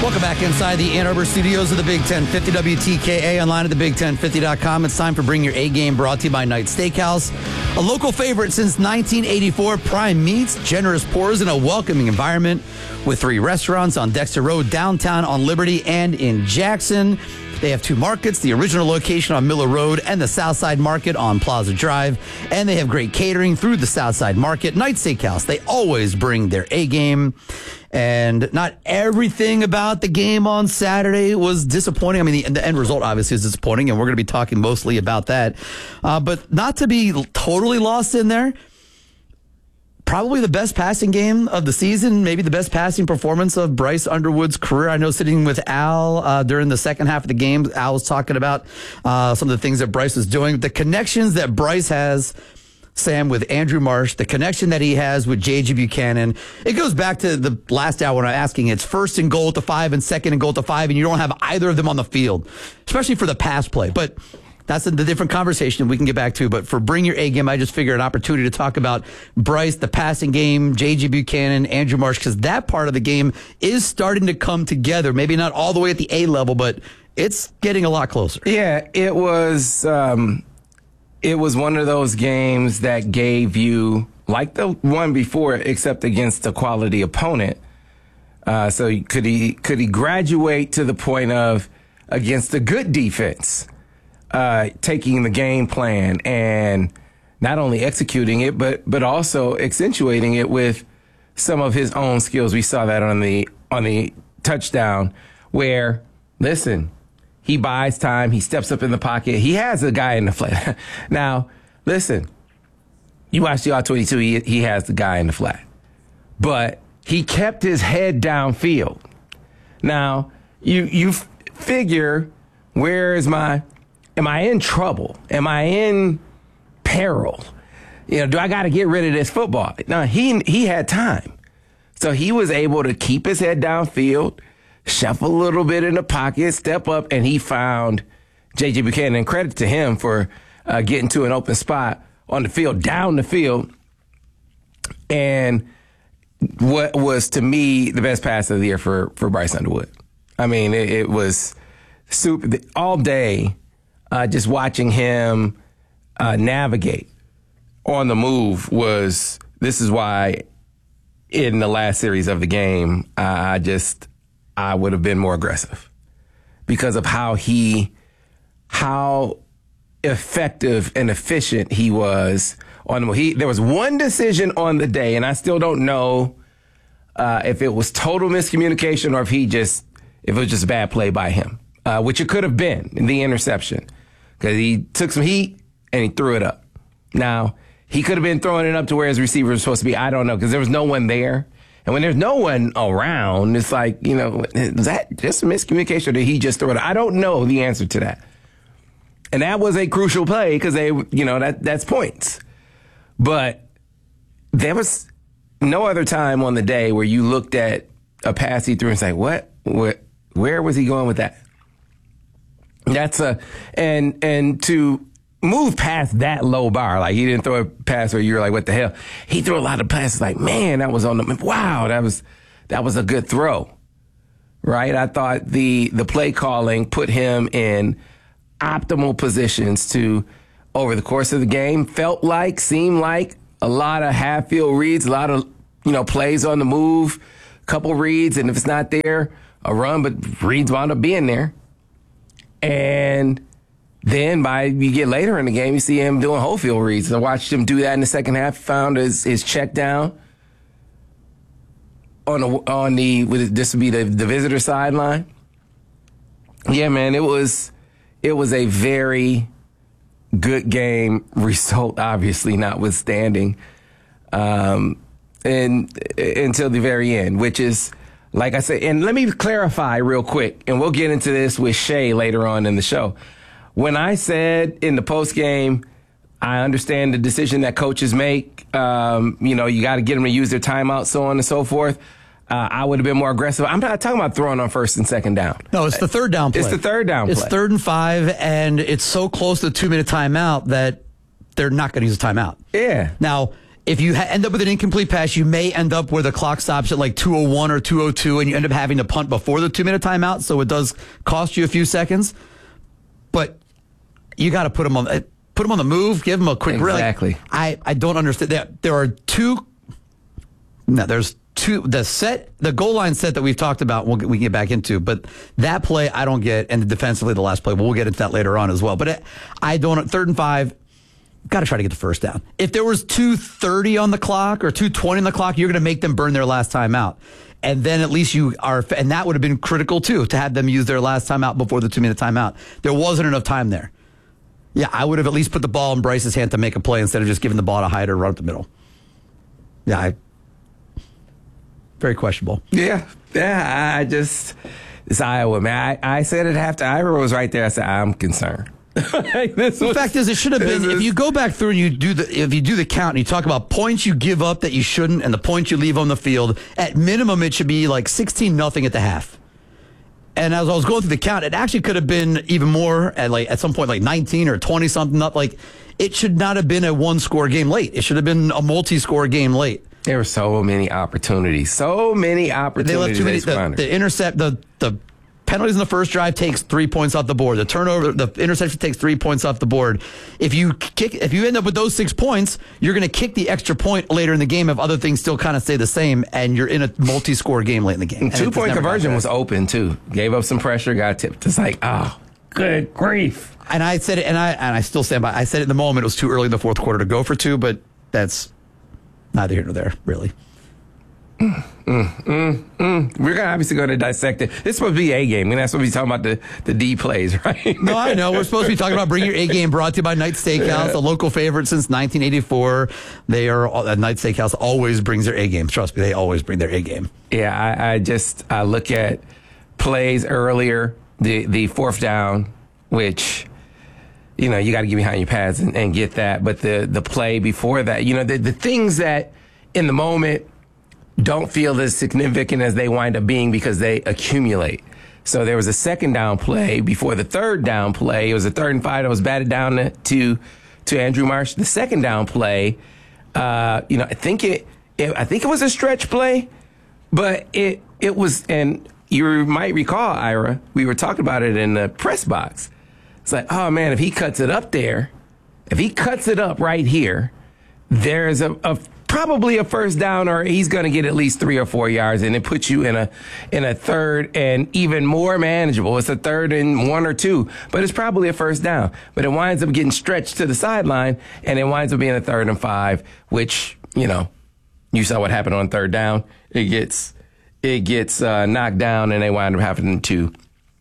Welcome back inside the Ann Arbor studios of the Big 1050 WTKA, online at thebig1050.com. It's time for Bring Your A Game, brought to you by Knight Steakhouse. A local favorite since 1984, prime meats, generous pours, and a welcoming environment with 3 restaurants on Dexter Road, downtown on Liberty, and in Jackson. They have 2 markets, the original location on Miller Road and the Southside Market on Plaza Drive. And they have great catering through the Southside Market. Knight Steakhouse, they always bring their A game. And not everything about the game on Saturday was disappointing. I mean, the end result obviously is disappointing, and we're going to be talking mostly about that. But not to be totally lost in there, probably the best passing game of the season, maybe the best passing performance of Bryce Underwood's career. I know sitting with Al during the second half of the game, Al was talking about some of the things that Bryce was doing. The connections that Bryce has, Sam, with Andrew Marsh, the connection that he has with J.J. Buchanan. It goes back to the last hour when I'm asking. It's first and goal at the 5 and second and goal at the 5, and you don't have either of them on the field, especially for the pass play. But that's the different conversation we can get back to. But for Bring Your A Game, I just figured an opportunity to talk about Bryce, the passing game, J.J. Buchanan, Andrew Marsh, because that part of the game is starting to come together. Maybe not all the way at the A level, but it's getting a lot closer. Yeah, it was one of those games that gave you, like the one before, except against a quality opponent. So could he graduate to the point of, against a good defense, taking the game plan and not only executing it, but also accentuating it with some of his own skills. We saw that on the touchdown where, listen, he buys time. He steps up in the pocket. He has a guy in the flat. Now, listen, you watch the R22, he has the guy in the flat. But he kept his head downfield. Now, you figure, am I in trouble? Am I in peril? Do I got to get rid of this football? No, he had time. So he was able to keep his head downfield, shuffle a little bit in the pocket, step up, and he found J.J. Buchanan. And credit to him for getting to an open spot on the field, down the field. And what was, to me, the best pass of the year for Bryce Underwood. I mean, it was super all day, just watching him navigate on the move this is why in the last series of the game, I would have been more aggressive because of how effective and efficient he was on the move. There was one decision on the day, and I still don't know if it was total miscommunication or if it was just a bad play by him, which it could have been in the interception because he took some heat and he threw it up. Now, he could have been throwing it up to where his receiver was supposed to be. I don't know because there was no one there. And when there's no one around, it's like, is that just a miscommunication or did he just throw it? I don't know the answer to that. And that was a crucial play because that's points. But there was no other time on the day where you looked at a pass he threw and say, what? Where was he going with that? And to move past that low bar, like he didn't throw a pass where you're like, what the hell? He threw a lot of passes like, man, that was wow, that was a good throw, right? I thought the play calling put him in optimal positions to, over the course of the game, seemed like a lot of half field reads, a lot of, plays on the move, couple reads, and if it's not there, a run, but reads wound up being there. And then you get later in the game, you see him doing whole field reads. I watched him do that in the second half. Found his check down this would be the visitor sideline. Yeah, man, it was a very good game, result obviously notwithstanding, and until the very end, which is, like I said, and let me clarify real quick, and we'll get into this with Shay later on in the show. When I said in the post game, I understand the decision that coaches make. You got to get them to use their timeout, so on and so forth. I would have been more aggressive. I'm not talking about throwing on first and second down. No, it's the third down play. It's the third down play. It's 3rd and 5, and it's so close to the 2-minute timeout that they're not going to use a timeout. Yeah. Now, if you end up with an incomplete pass, you may end up where the clock stops at like 2:01 or 2:02, and you end up having to punt before the 2-minute timeout. So it does cost you a few seconds, but you got to put them on the move, give them a quick exactly. I don't understand that. There's two. The goal line set that we've talked about, we can get back into, but that play I don't get, and defensively the last play, we'll get into that later on as well. But I don't. 3rd and 5. Got to try to get the first down. If there was 2:30 on the clock or 2:20 on the clock, you're going to make them burn their last timeout. And then at least you are, and that would have been critical too, to have them use their last timeout before the 2-minute timeout. There wasn't enough time there. Yeah, I would have at least put the ball in Bryce's hand to make a play instead of just giving the ball to Hyder run up the middle. Yeah, very questionable. Yeah, it's Iowa, man. I said it after Iowa was right there. I said, I'm concerned. The fact is, it should have been. If you go back through and you do the count and you talk about points you give up that you shouldn't and the points you leave on the field, at minimum it should be like 16-0 at the half. And as I was going through the count, it actually could have been even more at some point like 19 or 20 something. Like it should not have been a 1-score game late. It should have been a multi-score game late. There were so many opportunities. They left too many. The intercept, the penalties in the first drive takes 3 points off the board. The turnover, the interception takes 3 points off the board. If you end up with those 6 points, you're going to kick the extra point later in the game if other things still kind of stay the same, and you're in a multi-score game late in the game. 2-point conversion was open too. Gave up some pressure, got tipped. It's like, oh, good grief. And I said it, and I still stand by. I said it in the moment. It was too early in the fourth quarter to go for 2, but that's neither here nor there, really. We're obviously going to dissect it. This is supposed to be A game. We're not supposed to be talking about the D plays, right? No, I know. We're supposed to be talking about Bring Your A Game, brought to you by Night Steakhouse, a local favorite since 1984. Night Steakhouse always brings their A game. Trust me, they always bring their A game. Yeah, I look at plays earlier, the 4th down, which, you know, you got to get behind your pads and get that. But the play before that, you know, the things that in the moment don't feel as significant as they wind up being because they accumulate. So there was a 2nd down play before the 3rd down play. It was a 3rd and 5 that was batted down to Andrew Marsh. The 2nd down play, you know, I think it was a stretch play, but it was, and you might recall, Ira, we were talking about it in the press box. It's like, oh man, if he cuts it up there, if he cuts it up right here, there's probably a first down, or he's going to get at least 3 or 4 yards, and it puts you in a 3rd and even more manageable. It's a 3rd and 1 or 2, but it's probably a first down. But it winds up getting stretched to the sideline, and it winds up being a 3rd and 5, which, you know, you saw what happened on 3rd down. It gets knocked down, and they wind up having to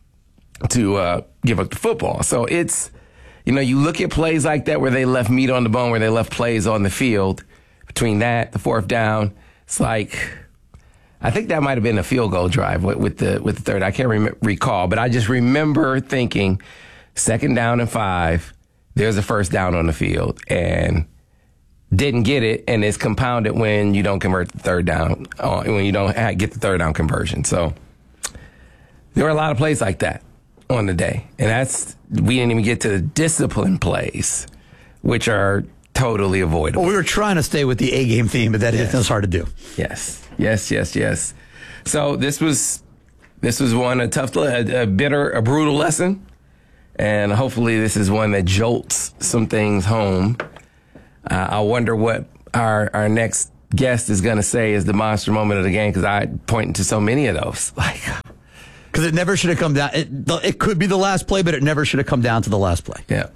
give up the football. So it's, you know, you look at plays like that where they left meat on the bone, where they left plays on the field. Between that, the 4th down, it's like, I think that might have been a field goal drive with the 3rd. I can't recall, but I just remember thinking 2nd down and 5, there's a first down on the field, and didn't get it, and it's compounded when you don't convert the 3rd down, when you don't get the 3rd down conversion. So there were a lot of plays like that on the day, and we didn't even get to the discipline plays, which are totally avoidable. Well, we were trying to stay with the A-game theme, but that's hard to do. Yes. So this was one, a tough, a bitter, a brutal lesson. And hopefully this is one that jolts some things home. I wonder what our next guest is going to say is the monster moment of the game, because I point to so many of those. Because it never should have come down. It could be the last play, but it never should have come down to the last play. Yeah.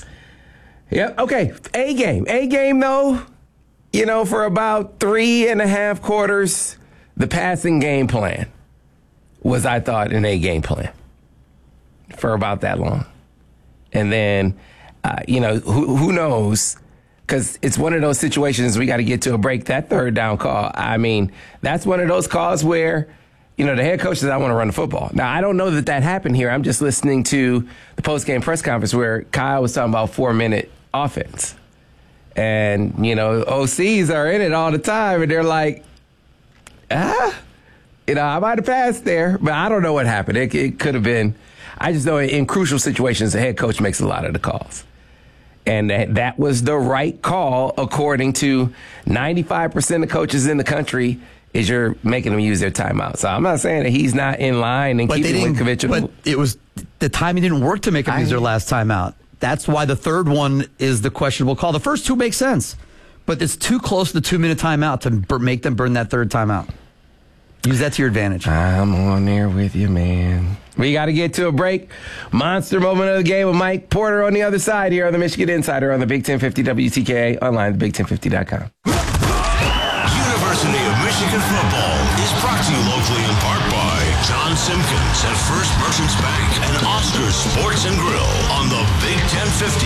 Yep. Okay. A game, though, you know, for about 3.5 quarters, the passing game plan was, I thought, an A game plan for about that long. And then, you know, who knows? Because it's one of those situations we got to get to a break. That 3rd down call, I mean, that's one of those calls where, you know, the head coach says, I want to run the football. Now, I don't know that happened here. I'm just listening to the post-game press conference where Kyle was talking about 4-minute offense. And, you know, OCs are in it all the time, and they're like, you know, I might have passed there, but I don't know what happened. It could have been. I just know in crucial situations, the head coach makes a lot of the calls. And that was the right call, according to 95% of coaches in the country, is you're making them use their timeout. So I'm not saying that he's not in line and keeping Linkovic. But it was the timing didn't work to make them use their last timeout. That's why the third one is the questionable call. The first two make sense, but it's too close to the 2-minute timeout to make them burn that third timeout. Use that to your advantage. I'm on there with you, man. We got to get to a break. Monster moment of the game with Mike Porter on the other side here on the Michigan Insider on the Big 1050 WTKA, online at big1050.com. University of Michigan football is brought to you locally in part by John Simpkins at First Merchants Bank and Oscar's Sports and Grill on the Big 1050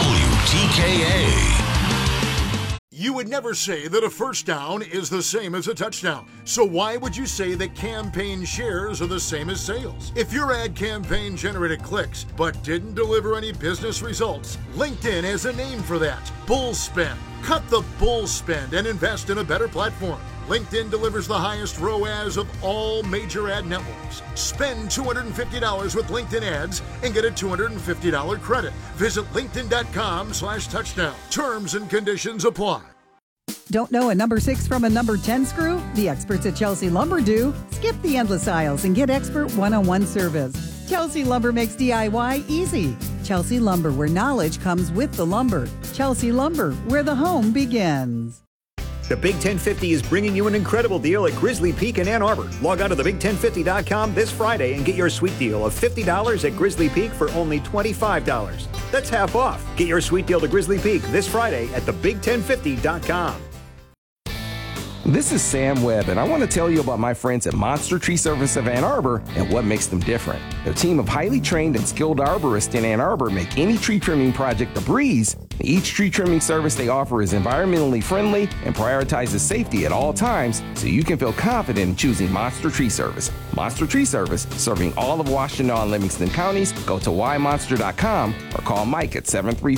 WTKA. You would never say that a first down is the same as a touchdown. So why would you say that campaign shares are the same as sales? If your ad campaign generated clicks but didn't deliver any business results, LinkedIn has a name for that: bull spend. Cut the bull spend and invest in a better platform. LinkedIn delivers the highest ROAS of all major ad networks. Spend $250 with LinkedIn ads and get a $250 credit. Visit linkedin.com/touchdown. Terms and conditions apply. Don't know a number 6 from a number 10 screw? The experts at Chelsea Lumber do. Skip the endless aisles and get expert one-on-one service. Chelsea Lumber makes DIY easy. Chelsea Lumber, where knowledge comes with the lumber. Chelsea Lumber, where the home begins. The Big 1050 is bringing you an incredible deal at Grizzly Peak in Ann Arbor. Log on to thebig1050.com this Friday and get your sweet deal of $50 at Grizzly Peak for only $25. That's half off. Get your sweet deal to Grizzly Peak this Friday at thebig1050.com. This is Sam Webb, and I want to tell you about my friends at Monster Tree Service of Ann Arbor and what makes them different. Their team of highly trained and skilled arborists in Ann Arbor make any tree trimming project a breeze. Each tree trimming service they offer is environmentally friendly and prioritizes safety at all times, so you can feel confident in choosing Monster Tree Service. Monster Tree Service, serving all of Washtenaw and Livingston counties. Go to ymonster.com or call Mike at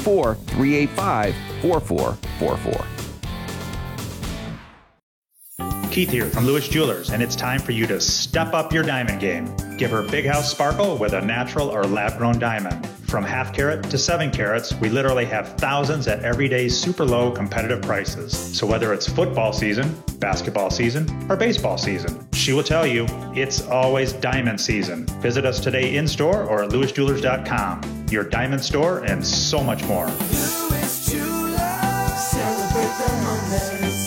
734-385-4444. Keith here from Lewis Jewelers, and it's time for you to step up your diamond game. Give her Big House Sparkle with a natural or lab-grown diamond. From half carat to 7 carats, we literally have thousands at everyday super low competitive prices. So whether it's football season, basketball season, or baseball season, she will tell you it's always diamond season. Visit us today in store or at lewisjewelers.com. Your diamond store and so much more. Lewis Jewelers, celebrate the moments.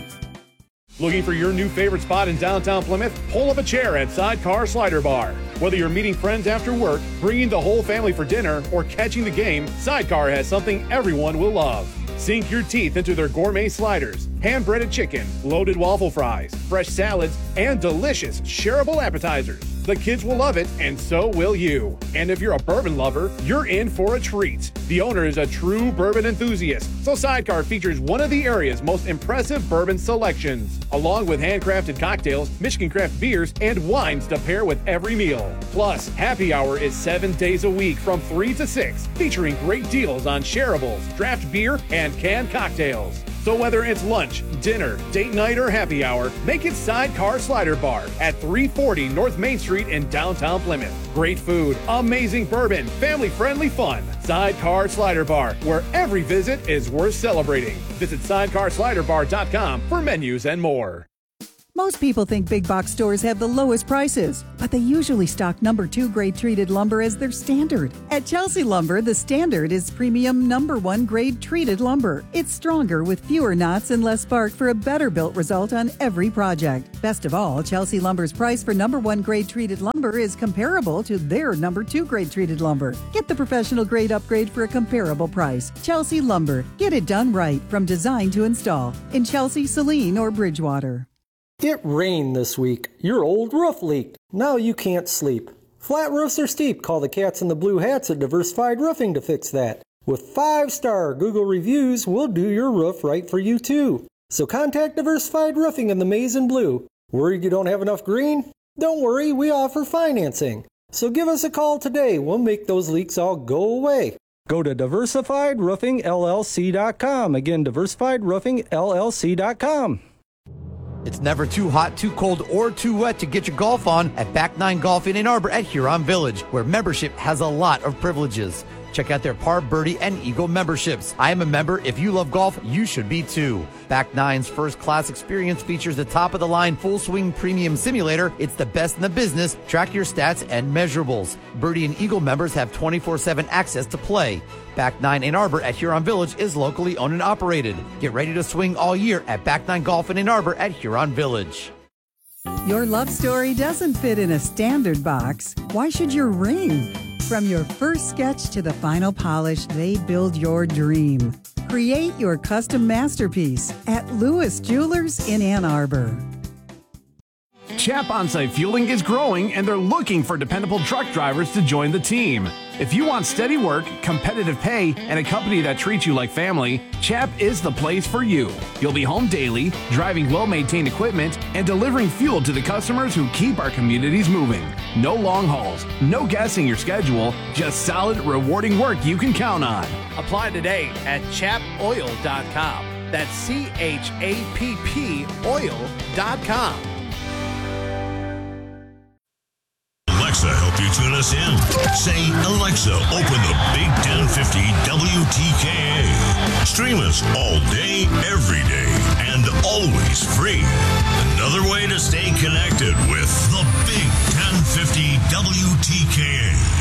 Looking for your new favorite spot in downtown Plymouth? Pull up a chair at Sidecar Slider Bar. Whether you're meeting friends after work, bringing the whole family for dinner, or catching the game, Sidecar has something everyone will love. Sink your teeth into their gourmet sliders, hand-breaded chicken, loaded waffle fries, fresh salads, and delicious shareable appetizers. The kids will love it, and so will you. And if you're a bourbon lover, you're in for a treat. The owner is a true bourbon enthusiast, so Sidecar features one of the area's most impressive bourbon selections, along with handcrafted cocktails, Michigan craft beers, and wines to pair with every meal. Plus, happy hour is 7 days a week from 3 to 6, featuring great deals on shareables, draft beer, and canned cocktails. So whether it's lunch, dinner, date night, or happy hour, make it Sidecar Slider Bar at 340 North Main Street in downtown Plymouth. Great food, amazing bourbon, family-friendly fun. Sidecar Slider Bar, where every visit is worth celebrating. Visit sidecarsliderbar.com for menus and more. Most people think big box stores have the lowest prices, but they usually stock number 2 grade treated lumber as their standard. At Chelsea Lumber, the standard is premium number 1 grade treated lumber. It's stronger with fewer knots and less bark for a better built result on every project. Best of all, Chelsea Lumber's price for number 1 grade treated lumber is comparable to their number 2 grade treated lumber. Get the professional grade upgrade for a comparable price. Chelsea Lumber. Get it done right from design to install in Chelsea, Saline, or Bridgewater. It rained this week. Your old roof leaked. Now you can't sleep. Flat roofs are steep. Call the cats in the blue hats at Diversified Roofing to fix that. With 5-star Google reviews, we'll do your roof right for you too. So contact Diversified Roofing in the maize and blue. Worried you don't have enough green? Don't worry, we offer financing. So give us a call today. We'll make those leaks all go away. Go to DiversifiedRoofingLLC.com. Again, DiversifiedRoofingLLC.com. It's never too hot, too cold, or too wet to get your golf on at Back 9 Golf in Ann Arbor at Huron Village, where membership has a lot of privileges. Check out their Par, Birdie, and Eagle memberships. I am a member. If you love golf, you should be too. Back Nine's first class experience features the top-of-the-line full-swing premium simulator. It's the best in the business. Track your stats and measurables. Birdie and Eagle members have 24/7 access to play. Back Nine Ann Arbor at Huron Village is locally owned and operated. Get ready to swing all year at Back Nine Golf in Ann Arbor at Huron Village. Your love story doesn't fit in a standard box. Why should your ring? From your first sketch to the final polish, they build your dream. Create your custom masterpiece at Lewis Jewelers in Ann Arbor. Chap Onsite Fueling is growing, and they're looking for dependable truck drivers to join the team. If you want steady work, competitive pay, and a company that treats you like family, Chap is the place for you. You'll be home daily, driving well-maintained equipment, and delivering fuel to the customers who keep our communities moving. No long hauls, no guessing your schedule, just solid, rewarding work you can count on. Apply today at chapoil.com. That's CHAPP oil.com. Alexa, help you tune us in. Say, Alexa, open the Big 1050 WTKA. Stream us all day, every day, and always free. Another way to stay connected with the Big 1050 WTKA.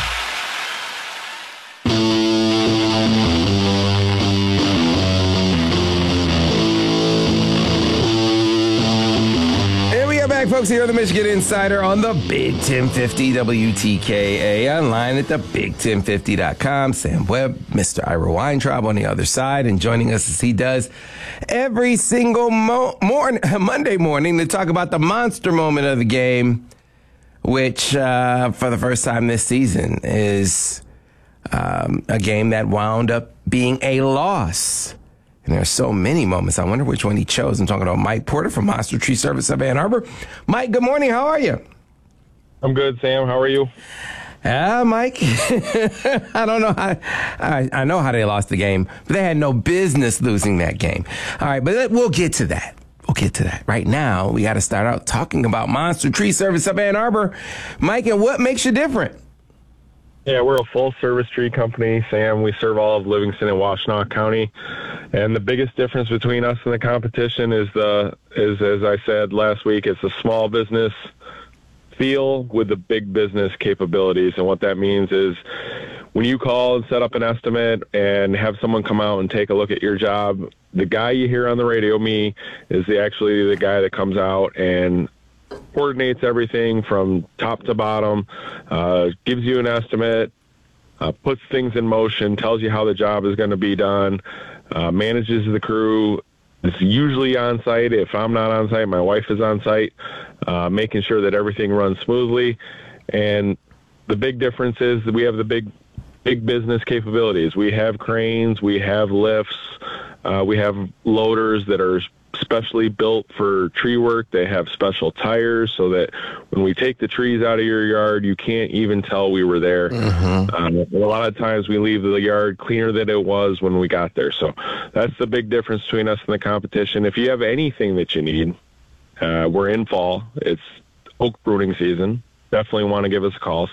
Folks, here on the Michigan Insider on the Big 1050 WTKA, online at the Big1050.com. Sam Webb, Mr. Ira Weintraub on the other side, and joining us as he does every single Monday morning to talk about the monster moment of the game, which for the first time this season is a game that wound up being a loss. And there are so many moments. I wonder which one he chose. I'm talking about Mike Porter from Monster Tree Service of Ann Arbor. Mike, good morning. How are you? I'm good, Sam. How are you? Mike, I don't know how. I know how they lost the game, but they had no business losing that game. All right, but we'll get to that. We'll get to that. Right now, we got to start out talking about Monster Tree Service of Ann Arbor. Mike, and what makes you different? Yeah, we're a full-service tree company, Sam. We serve all of Livingston and Washtenaw County. And the biggest difference between us and the competition is as I said last week, it's a small business feel with the big business capabilities. And what that means is when you call and set up an estimate and have someone come out and take a look at your job, the guy you hear on the radio, me, is actually the guy that comes out and coordinates everything from top to bottom, gives you an estimate, puts things in motion, tells you how the job is going to be done, manages the crew. It's usually on site. If I'm not on site, my wife is on site, making sure that everything runs smoothly. And the big difference is that we have the big business capabilities. We have cranes, we have lifts, we have loaders that are specially built for tree work. They have special tires so that when we take the trees out of your yard, you can't even tell we were there. Mm-hmm. A lot of times we leave the yard cleaner than it was when we got there. So that's the big difference between us and the competition. If you have anything that you need, we're in fall. It's oak pruning season. Definitely want to give us a call,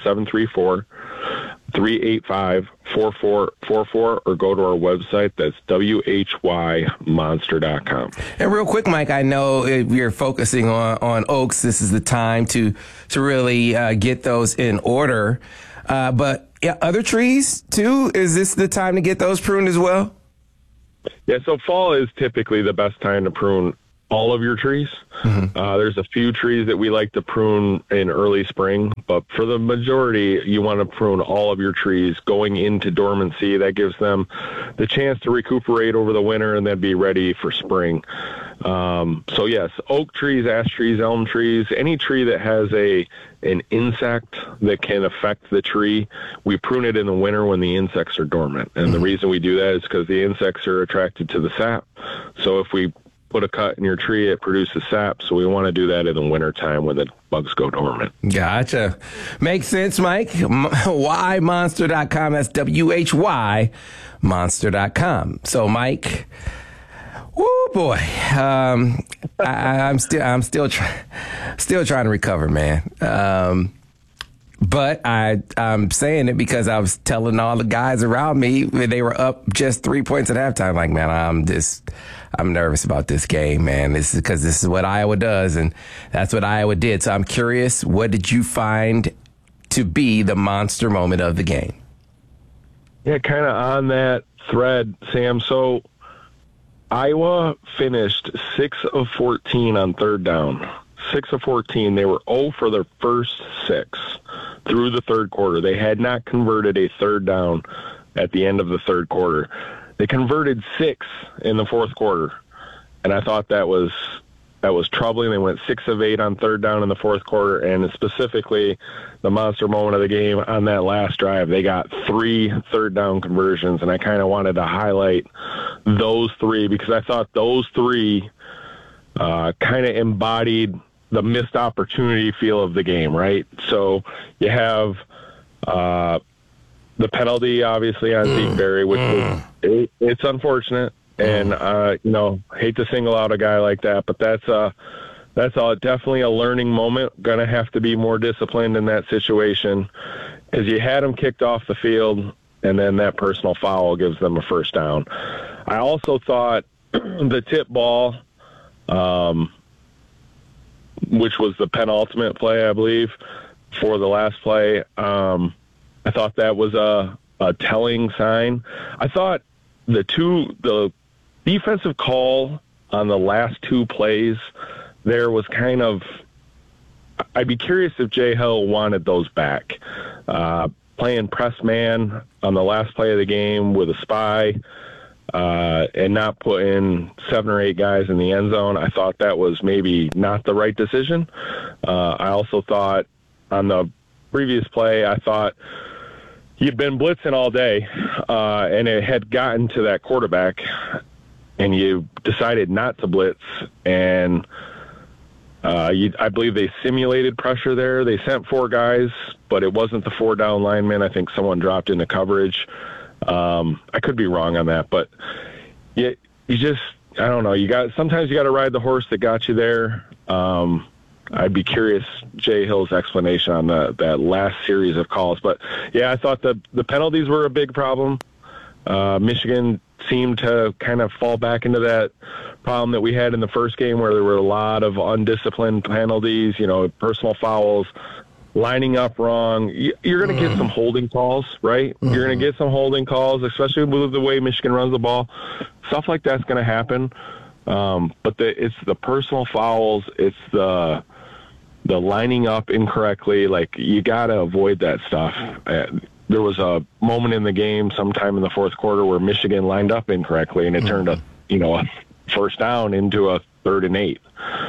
734-385-4444, or go to our website. That's whymonster.com. And real quick, Mike, I know we're focusing on oaks. This is the time to really get those in order. But yeah, other trees too, is this the time to get those pruned as well? Yeah, so fall is typically the best time to prune all of your trees. Mm-hmm. There's a few trees that we like to prune in early spring, but for the majority, you want to prune all of your trees going into dormancy. That gives them the chance to recuperate over the winter and then be ready for spring. So yes, oak trees, ash trees, elm trees, any tree that has an insect that can affect the tree, we prune it in the winter when the insects are dormant. And the reason we do that is because the insects are attracted to the sap. So if we put a cut in your tree, it produces sap. So we want to do that in the wintertime when the bugs go dormant. Gotcha. Makes sense, Mike. Whymonster.com. That's WHY monster.com. So, Mike, woo boy, I'm still trying to recover, man. But I'm saying it because I was telling all the guys around me when they were up just 3 points at halftime. Like, man, I'm nervous about this game, man. This is because this is what Iowa does, and that's what Iowa did. So I'm curious, what did you find to be the monster moment of the game? Yeah, kind of on that thread, Sam. So Iowa finished 6 of 14 on third down. 6 of 14. They were 0 for their first 6 through the third quarter. They had not converted a third down at the end of the third quarter. They converted 6 in the fourth quarter, and I thought that was troubling. They went 6 of 8 on third down in the fourth quarter, and specifically the monster moment of the game on that last drive, they got 3 third down conversions, and I kind of wanted to highlight those 3 because I thought those 3 kind of embodied the missed opportunity feel of the game, right? So you have the penalty, obviously, on Zeke Berry, which it's unfortunate. And, hate to single out a guy like that, but that's definitely a learning moment. Going to have to be more disciplined in that situation because you had him kicked off the field, and then that personal foul gives them a first down. I also thought the tip ball, which was the penultimate play, I believe, for the last play, I thought that was a telling sign. I thought the defensive call on the last 2 plays there was kind of, I'd be curious if Jay Hill wanted those back. Playing press man on the last play of the game with a spy and not putting 7 or 8 guys in the end zone, I thought that was maybe not the right decision. I also thought on the previous play, I thought you'd been blitzing all day, and it had gotten to that quarterback, and you decided not to blitz, and I believe they simulated pressure there. They sent 4 guys, but it wasn't the 4 down linemen. I think someone dropped into coverage. I could be wrong on that, but you just, I don't know. Sometimes you got to ride the horse that got you there. I'd be curious Jay Hill's explanation on that last series of calls. But, yeah, I thought the penalties were a big problem. Michigan seemed to kind of fall back into that problem that we had in the first game where there were a lot of undisciplined penalties, personal fouls, lining up wrong. You're going to get some holding calls, right? Mm-hmm. You're going to get some holding calls, especially with the way Michigan runs the ball. Stuff like that's going to happen. But it's the personal fouls. It's the lining up incorrectly. Like, you got to avoid that stuff. There was a moment in the game sometime in the fourth quarter where Michigan lined up incorrectly, and it turned a first down into a 3rd and 8.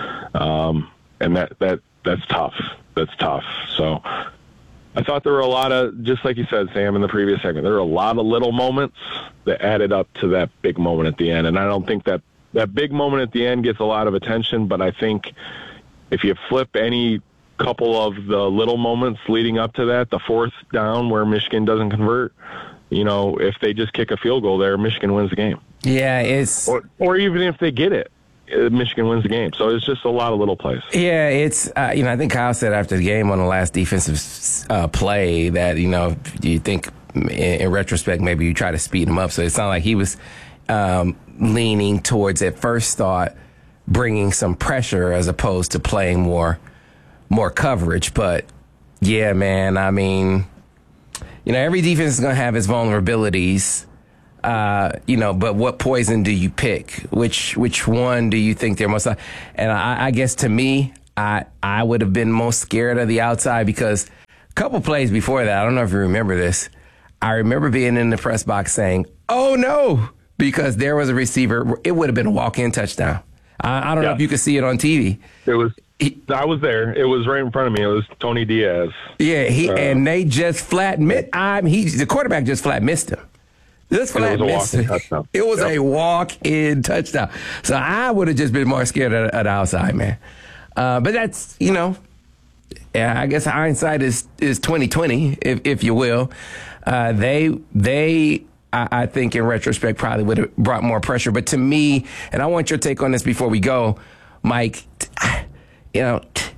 And that's tough. That's tough. So I thought there were a lot of, just like you said, Sam, in the previous segment, there were a lot of little moments that added up to that big moment at the end. And I don't think that big moment at the end gets a lot of attention, but I think if you flip any couple of the little moments leading up to that, the 4th down where Michigan doesn't convert, if they just kick a field goal there, Michigan wins the game. Yeah, it's... Or even if they get it, Michigan wins the game. So it's just a lot of little plays. Yeah, it's, I think Kyle said after the game on the last defensive play that, you think in retrospect maybe you try to speed him up. So it sounded like he was leaning towards, at first thought, bringing some pressure as opposed to playing more coverage. But, yeah, man, I mean, every defense is going to have its vulnerabilities. But what poison do you pick? Which one do you think they're most? And I guess to me, I would have been most scared of the outside because a couple plays before that, I don't know if you remember this. I remember being in the press box saying, "Oh no," because there was a receiver. It would have been a walk-in touchdown. I don't know if you could see it on TV. It was. I was there. It was right in front of me. It was Tony Diaz. Yeah, and they just flat missed. The quarterback just flat missed him. This flat missed him. It was a walk-in touchdown. So I would have just been more scared of the outside, man. But that's, I guess hindsight is 20/20, if you will. I think in retrospect probably would have brought more pressure. But to me, and I want your take on this before we go, Mike,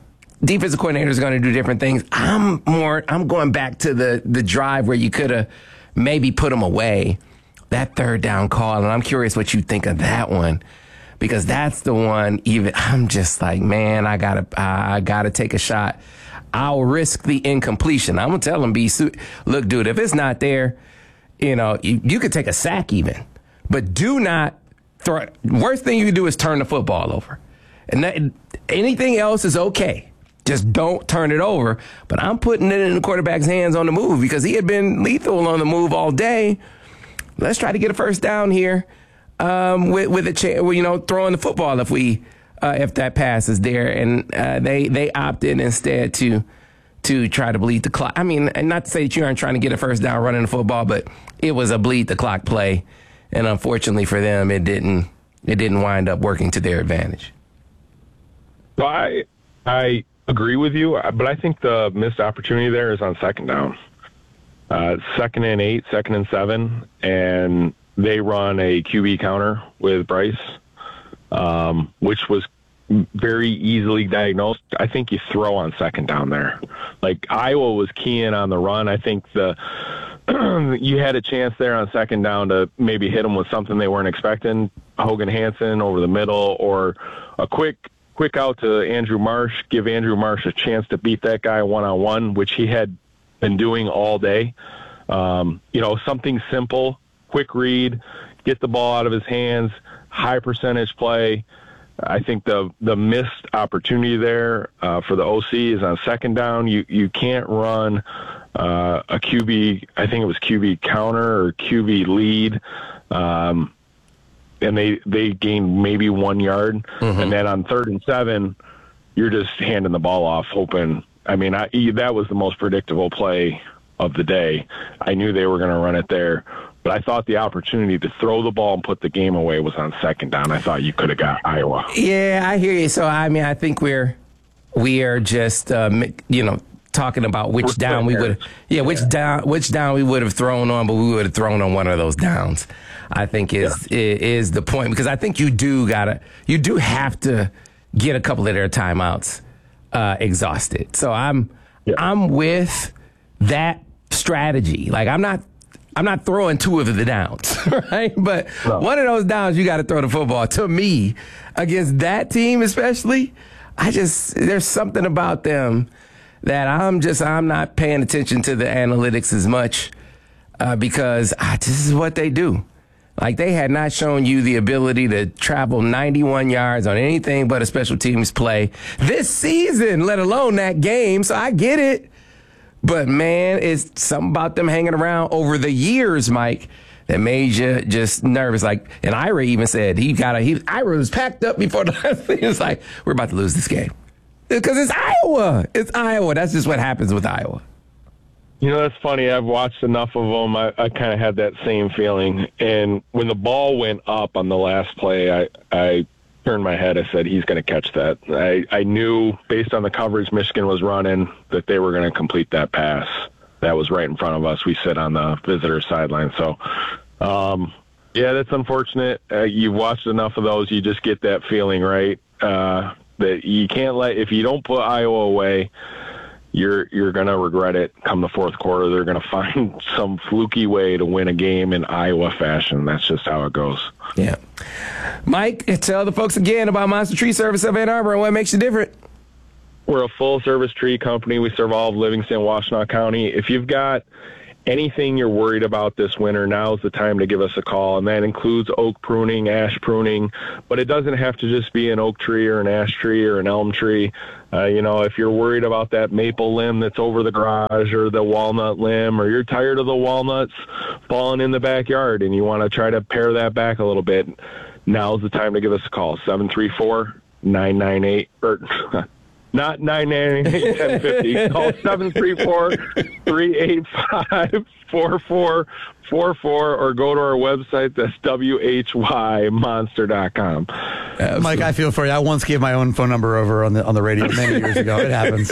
defensive coordinators are going to do different things. I'm going back to the drive where you could have maybe put them away, that third down call. And I'm curious what you think of that one, because that's the one. Even I'm just like, man, I gotta take a shot. I'll risk the incompletion. I'm gonna tell him, look, dude, if it's not there, you could take a sack even, but do not throw it. Worst thing you can do is turn the football over, and anything else is okay. Just don't turn it over. But I'm putting it in the quarterback's hands on the move because he had been lethal on the move all day. Let's try to get a first down here with a chance, throwing the football if that pass is there. And they opted instead to try to bleed the clock. I mean, not to say that you aren't trying to get a first down running the football, but it was a bleed the clock play. And unfortunately for them, it didn't wind up working to their advantage. So I agree with you, but I think the missed opportunity there is on second down. 2nd and 8, 2nd and 7, and they run a QB counter with Bryce, which was very easily diagnosed. I think you throw on second down there. Like Iowa was keying on the run. I think you had a chance there on second down to maybe hit them with something they weren't expecting. Hogan Hansen over the middle, or a quick out to Andrew Marsh, give Andrew Marsh a chance to beat that guy one-on-one, which he had been doing all day. Something simple, quick read, get the ball out of his hands, high percentage play. I think the missed opportunity there for the OC is on second down. You can't run a QB, I think it was QB counter or QB lead, and they gained maybe 1 yard. Mm-hmm. And then on 3rd and 7, you're just handing the ball off, hoping. I mean, that was the most predictable play of the day. I knew they were going to run it there, but I thought the opportunity to throw the ball and put the game away was on second down. I thought you could have got Iowa. Yeah, I hear you. So, I mean, I think we are just, talking about which down we would, which down we would have thrown on, but we would have thrown on one of those downs. I think is the point, because I think you do have to get a couple of their timeouts exhausted. So I'm with that strategy. Like I'm not throwing two of the downs, right? But one of those downs you got to throw the football. To me, against that team especially, there's something about them that I'm not paying attention to the analytics as much because this is what they do. Like, they had not shown you the ability to travel 91 yards on anything but a special teams play this season, let alone that game. So I get it. But, man, it's something about them hanging around over the years, Mike, that made you just nervous. Like, and Ira even said Ira was packed up before the last thing. It's like, we're about to lose this game. Because it's Iowa. It's Iowa. That's just what happens with Iowa. That's funny. I've watched enough of them. I kind of had that same feeling. And when the ball went up on the last play, I turned my head. I said, he's going to catch that. I knew, based on the coverage Michigan was running, that they were going to complete that pass. That was right in front of us. We sit on the visitor sideline. So, that's unfortunate. You've watched enough of those. You just get that feeling, right? That you can't if you don't put Iowa away, you're going to regret it come the fourth quarter. They're going to find some fluky way to win a game in Iowa fashion. That's just how it goes. Yeah. Mike, tell the folks again about Monster Tree Service of Ann Arbor and what makes you different. We're a full-service tree company. We serve all of Livingston, Washtenaw County. If you've got anything you're worried about this winter, now's the time to give us a call, and that includes oak pruning, ash pruning, but it doesn't have to just be an oak tree or an ash tree or an elm tree. If you're worried about that maple limb that's over the garage or the walnut limb, or you're tired of the walnuts falling in the backyard and you want to try to pare that back a little bit, now's the time to give us a call, 734-998, or not 998-1050. Call 734-385-4444 or go to our website. That's whymonster.com. Mike, I feel for you. I once gave my own phone number over on the radio many years ago. It happens.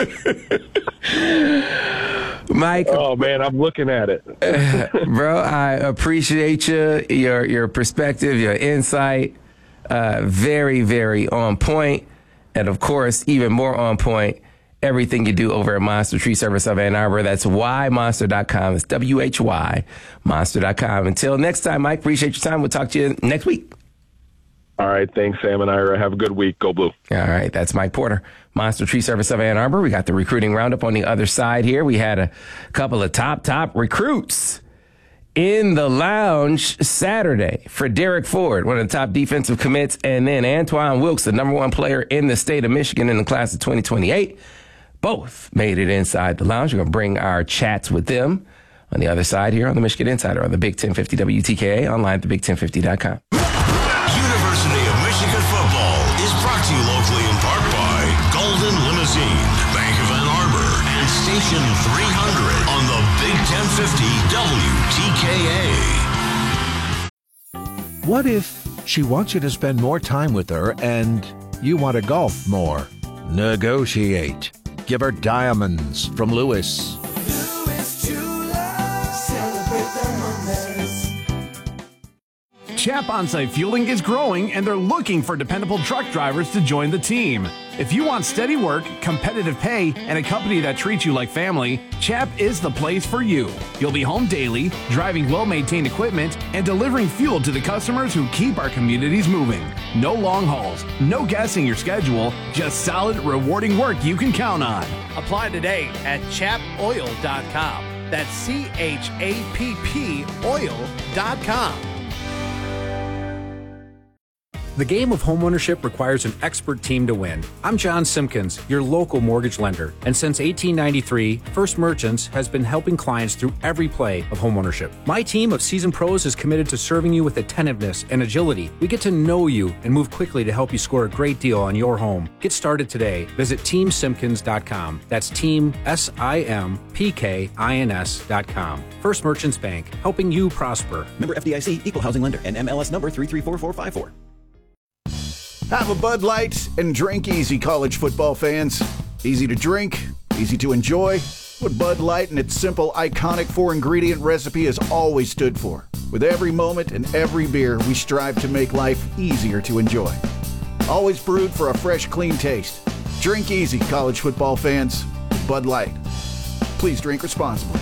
Mike. Oh, man, I'm looking at it. Bro, I appreciate your perspective, your insight. Very, very on point. And, of course, even more on point everything you do over at Monster Tree Service of Ann Arbor. That's whymonster.com. It's WHY monster.com. Until next time, Mike, appreciate your time. We'll talk to you next week. All right. Thanks, Sam and Ira. Have a good week. Go Blue. All right. That's Mike Porter, Monster Tree Service of Ann Arbor. We got the recruiting roundup on the other side here. We had a couple of top recruits in the lounge Saturday for Derek Ford, one of the top defensive commits, and then Antoine Wilkes, the number one player in the state of Michigan in the class of 2028. Both made it inside the lounge. We're going to bring our chats with them on the other side here on the Michigan Insider on the Big 1050 WTKA, online at thebig1050.com. University of Michigan football is brought to you locally in part by Golden Limousine, Bank of Ann Arbor, and Station 300 on the Big 1050 WTKA. What if she wants you to spend more time with her and you want to golf more? Negotiate. Give her diamonds from Lewis. Lewis Jewelers, celebrate the moments. Chap On-Site Fueling is growing, and they're looking for dependable truck drivers to join the team. If you want steady work, competitive pay, and a company that treats you like family, Chap is the place for you. You'll be home daily, driving well-maintained equipment, and delivering fuel to the customers who keep our communities moving. No long hauls, no guessing your schedule, just solid, rewarding work you can count on. Apply today at chapoil.com. That's CHAPP oil.com. The game of homeownership requires an expert team to win. I'm John Simpkins, your local mortgage lender. And since 1893, First Merchants has been helping clients through every play of homeownership. My team of seasoned pros is committed to serving you with attentiveness and agility. We get to know you and move quickly to help you score a great deal on your home. Get started today. Visit TeamSimpkins.com. That's Team SIMPKINS.com. First Merchants Bank, helping you prosper. Member FDIC, Equal Housing Lender, and MLS number 334454. Have a Bud Light and drink easy, college football fans. Easy to drink, easy to enjoy. What Bud Light and its simple, iconic 4-ingredient recipe has always stood for. With every moment and every beer, we strive to make life easier to enjoy. Always brewed for a fresh, clean taste. Drink easy, college football fans. Bud Light. Please drink responsibly.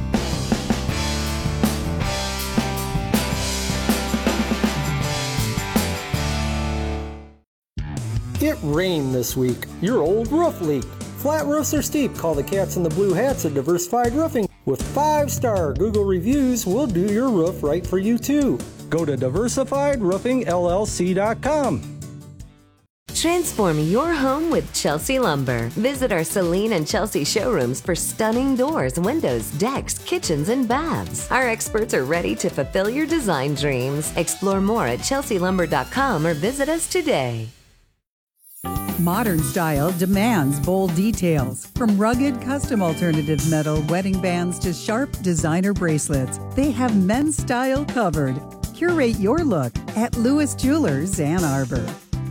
It rained this week. Your old roof leaked. Flat roofs are steep. Call the cats in the blue hats at Diversified Roofing. With 5-star Google reviews, we'll do your roof right for you too. Go to diversifiedroofingllc.com. Transform your home with Chelsea Lumber. Visit our Celine and Chelsea showrooms for stunning doors, windows, decks, kitchens, and baths. Our experts are ready to fulfill your design dreams. Explore more at chelsealumber.com or visit us today. Modern style demands bold details. From rugged custom alternative metal wedding bands to sharp designer bracelets, they have men's style covered. Curate your look at Lewis Jewelers, Ann Arbor.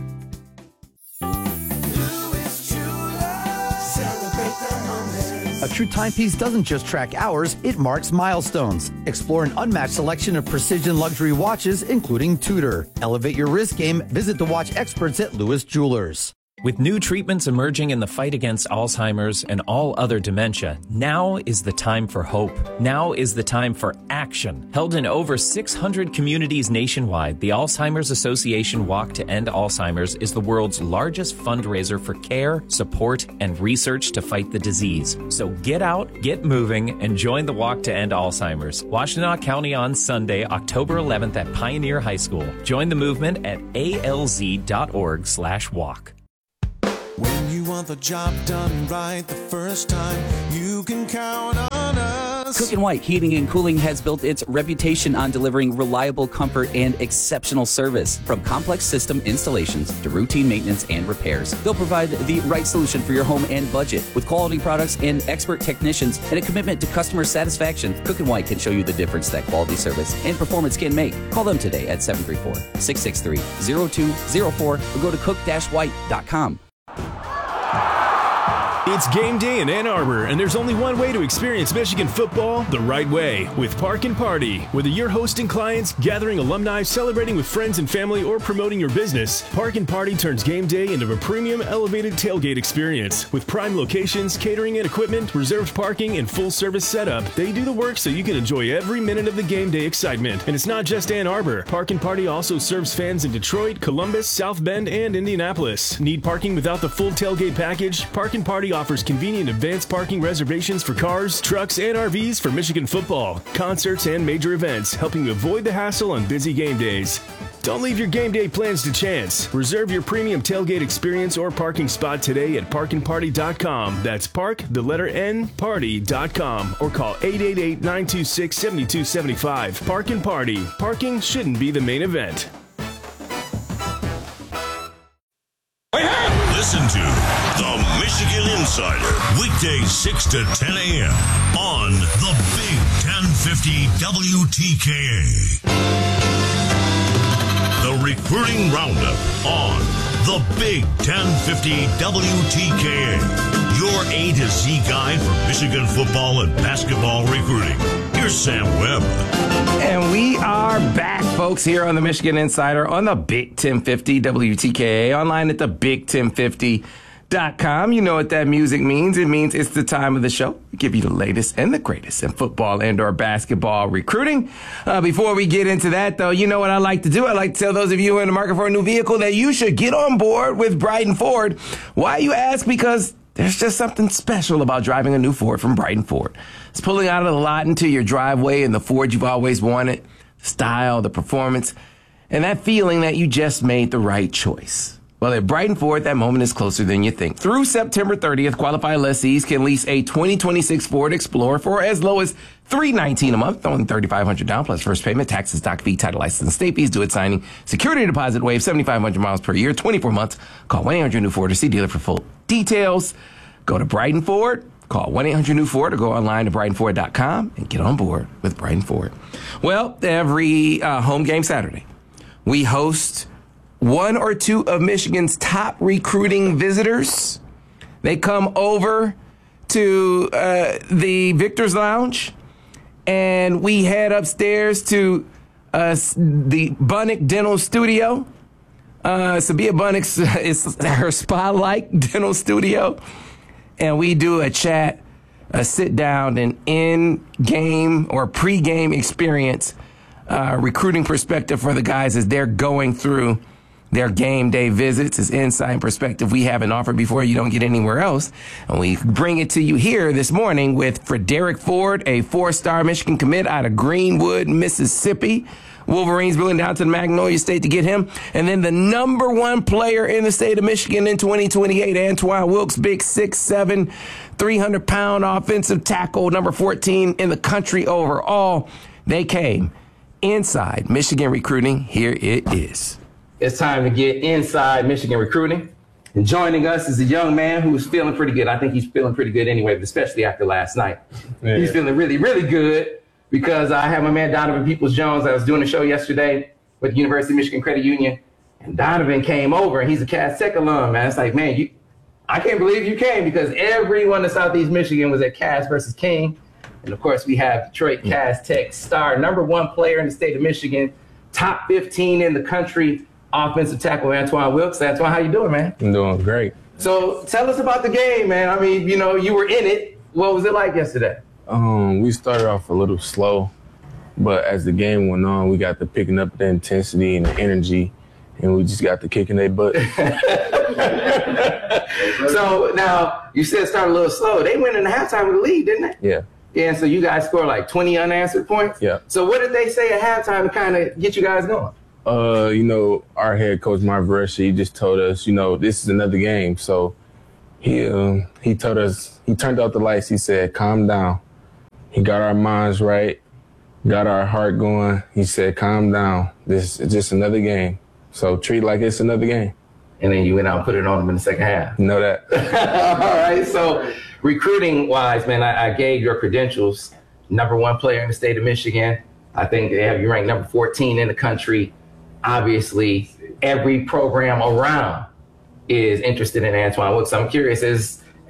A true timepiece doesn't just track hours, it marks milestones. Explore an unmatched selection of precision luxury watches, including Tudor. Elevate your wrist game. Visit the watch experts at Lewis Jewelers. With new treatments emerging in the fight against Alzheimer's and all other dementia, now is the time for hope. Now is the time for action. Held in over 600 communities nationwide, the Alzheimer's Association Walk to End Alzheimer's is the world's largest fundraiser for care, support, and research to fight the disease. So get out, get moving, and join the Walk to End Alzheimer's. Washtenaw County on Sunday, October 11th at Pioneer High School. Join the movement at alz.org/walk. When you want the job done right the first time, you can count on us. Cook & White Heating and Cooling has built its reputation on delivering reliable comfort and exceptional service. From complex system installations to routine maintenance and repairs, they'll provide the right solution for your home and budget. With quality products and expert technicians and a commitment to customer satisfaction, Cook & White can show you the difference that quality service and performance can make. Call them today at 734-663-0204 or go to cook-white.com. It's game day in Ann Arbor, and there's only one way to experience Michigan football the right way, with Park and Party. Whether you're hosting clients, gathering alumni, celebrating with friends and family, or promoting your business, Park and Party turns game day into a premium elevated tailgate experience. With prime locations, catering and equipment, reserved parking, and full service setup, they do the work so you can enjoy every minute of the game day excitement. And it's not just Ann Arbor. Park and Party also serves fans in Detroit, Columbus, South Bend, and Indianapolis. Need parking without the full tailgate package? Park and Party offers convenient advanced parking reservations for cars, trucks, and RVs for Michigan football, concerts, and major events, helping you avoid the hassle on busy game days. Don't leave your game day plans to chance. Reserve your premium tailgate experience or parking spot today at parkandparty.com. That's park_party.com or call 888-926-7275. Park and Party. Parking shouldn't be the main event. Listen to the Michigan Insider, weekdays 6 to 10 a.m. on the Big 1050 WTKA. The Recruiting Roundup on the Big 1050 WTKA. Your A to Z guide for Michigan football and basketball recruiting. Here's Sam Webb. And we are back, folks, here on the Michigan Insider on the Big 1050 WTKA, online at the Big1050.com. You know what that music means. It means it's the time of the show. We give you the latest and the greatest in football and or basketball recruiting. Before we get into that, though, you know what I like to do? I like to tell those of you who are in the market for a new vehicle that you should get on board with Brighton Ford. Why, you ask? Because there's just something special about driving a new Ford from Brighton Ford. It's pulling out of the lot into your driveway in the Ford you've always wanted, the style, the performance, and that feeling that you just made the right choice. Well, at Brighton Ford, that moment is closer than you think. Through September 30th, qualified lessees can lease a 2026 Ford Explorer for as low as $319 a month, only $3,500 down plus first payment, taxes, doc fee, title license, and state fees, do it signing, security deposit waive, 7,500 miles per year, 24 months. Call 1-800-NEW-FORD or see dealer for full details. Go to Brighton Ford, call 1-800-NEW-FORD or go online to BrightonFord.com and get on board with Brighton Ford. Well, every home game Saturday, we host one or two of Michigan's top recruiting visitors. They come over to the Victor's Lounge, and we head upstairs to the Bunnick Dental Studio. Sabia Bunnick's is her spa-like dental studio, and we do a chat, a sit-down, an in-game or pre-game experience, recruiting perspective for the guys as they're going through their game day visits. Is insight and perspective we haven't offered before. You don't get anywhere else. And we bring it to you here this morning with Frederick Ford, a 4-star Michigan commit out of Greenwood, Mississippi. Wolverines moving down to the Magnolia State to get him. And then the number one player in the state of Michigan in 2028, Antoine Wilkes, big 6'7", 300-pound offensive tackle, number 14 in the country overall. They came inside Michigan recruiting. Here it is. It's time to get inside Michigan recruiting. And joining us is a young man who's feeling pretty good. I think he's feeling pretty good anyway, but especially after last night. Yeah. He's feeling really, really good because I have my man Donovan Peoples-Jones. I was doing a show yesterday with the University of Michigan Credit Union, and Donovan came over, and he's a Cass Tech alum, man. It's like, man, I can't believe you came because everyone in Southeast Michigan was at Cass versus King. And, of course, we have Detroit Cass Tech star, number one player in the state of Michigan, top 15 in the country, offensive tackle Antoine Wilkes. Antoine, how you doing, man? I'm doing great. So tell us about the game, man. I mean, you know, you were in it. What was it like yesterday? We started off a little slow, but as the game went on, we got to picking up the intensity and the energy, and we just got to kicking their butt. So now, you said start a little slow. They went in the halftime with a lead, didn't they? Yeah. Yeah, and so you guys scored like 20 unanswered points? Yeah. So what did they say at halftime to kind of get you guys going? You know, our head coach, Mark Varesha, he just told us, you know, this is another game. So he told us, he turned out the lights. He said, calm down. He got our minds right, got our heart going. He said, calm down. This is just another game. So treat it like it's another game. And then you went out and put it on them in the second half. Know that. All right. So recruiting-wise, man, I gave your credentials. Number one player in the state of Michigan. I think they have you ranked number 14 in the country. Obviously, every program around is interested in Antoine Wilkes. I'm curious,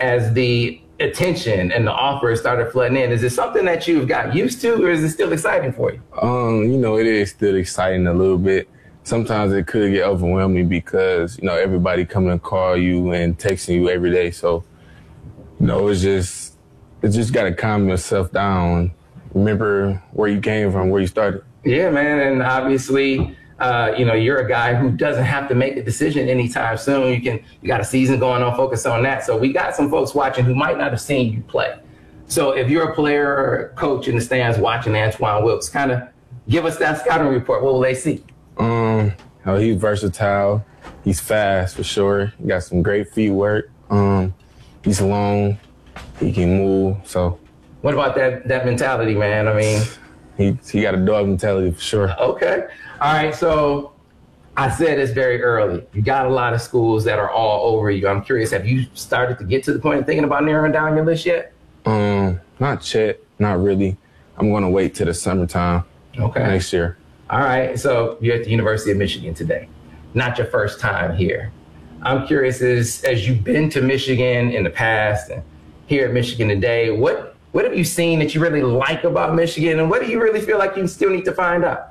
as the attention and the offers started flooding in? Is it something that you've got used to, or is it still exciting for you? It is still exciting a little bit. Sometimes it could get overwhelming because, everybody coming to call you and texting you every day. So, it's just got to calm yourself down. Remember where you came from, where you started. Yeah, man. And obviously, you're a guy who doesn't have to make a decision anytime soon. You got a season going on, focus on that. So we got some folks watching who might not have seen you play. So if you're a player or a coach in the stands watching Antoine Wilkes, kind of give us that scouting report. What will they see? He's versatile. He's fast for sure. He got some great feet work. He's long. He can move. So, what about that mentality, man? I mean, he got a dog mentality for sure. Okay. All right. So, I said this very early. You got a lot of schools that are all over you. I'm curious, have you started to get to the point of thinking about narrowing down your list yet? Not yet. Not really. I'm going to wait till the summertime. Okay. Next year. All right. So you're at the University of Michigan today. Not your first time here. I'm curious, as you've been to Michigan in the past and here at Michigan today, what have you seen that you really like about Michigan, and what do you really feel like you still need to find out?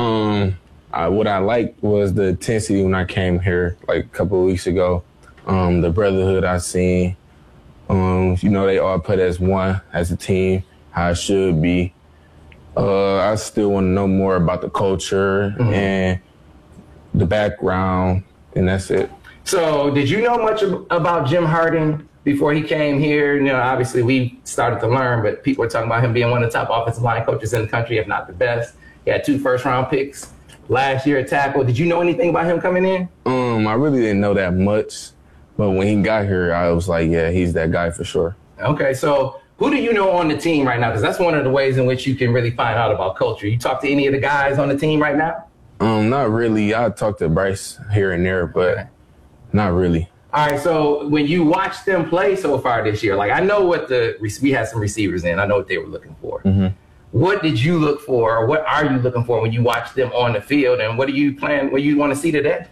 What I liked was the intensity when I came here like a couple of weeks ago. The brotherhood I seen. They all put as one, as a team, how it should be. I still want to know more about the culture and the background, and that's it. So did you know much about Jim Harden before he came here? Obviously we started to learn, but people were talking about him being one of the top offensive line coaches in the country, if not the best. He had 2 first-round picks last year at tackle. Did you know anything about him coming in? I really didn't know that much, but when he got here, I was like, yeah, he's that guy for sure. Okay, so who do you know on the team right now? Because that's one of the ways in which you can really find out about culture. You talk to any of the guys on the team right now? Not really. I talk to Bryce here and there, but not really. All right, so when you watch them play so far this year, like I know we had some receivers in. I know what they were looking for. What did you look for, or what are you looking for when you watch them on the field, and what do you want to see today?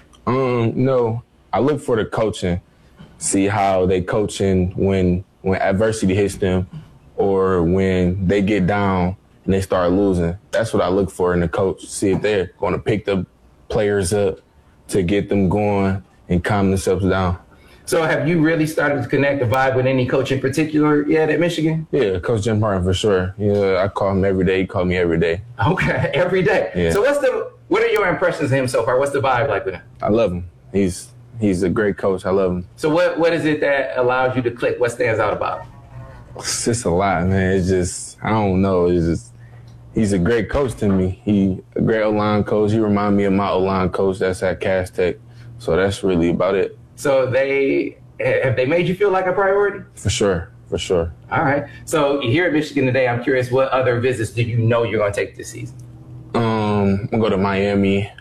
I look for the coaching, see how they coaching when adversity hits them or when they get down and they start losing. That's what I look for in the coach, see if they're going to pick the players up to get them going and calm themselves down. So have you really started to connect the vibe with any coach in particular yet at Michigan? Yeah, Coach Jim Harden for sure. Yeah, I call him every day. He called me every day. Okay, every day. Yeah. So what are your impressions of him so far? What's the vibe like with him? I love him. He's a great coach. I love him. So what is it that allows you to click? What stands out about him? It's just a lot, man. It's just, I don't know. It's just, he's a great coach to me. He a great O-line coach. He reminds me of my O-line coach that's at Cass Tech. So that's really about it. So have they made you feel like a priority? For sure. All right. So here at Michigan today, I'm curious, what other visits do you know you're going to take this season? I'm going to go to Miami,